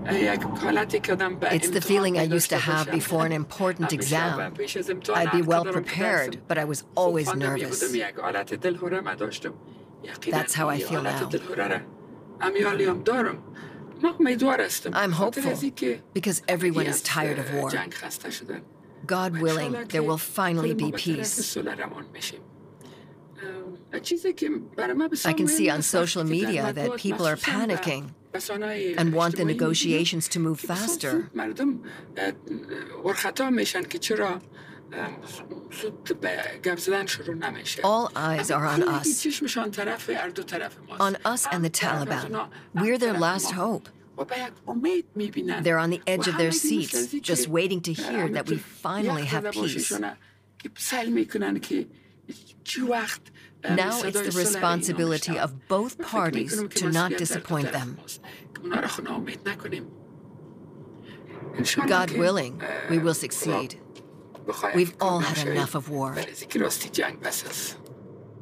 It's the feeling I used to have before an important exam. I'd be well prepared, but I was always nervous. That's how I feel now. I'm hopeful because everyone is tired of war. God willing, there will finally be peace. I can see on social media that people are panicking and want the negotiations to move faster. All eyes are on us and the Taliban. We're their last hope. They're on the edge of their seats, just waiting to hear that we finally have peace. Now it's the responsibility of both parties to not disappoint them. God willing, we will succeed. We've all had enough of war.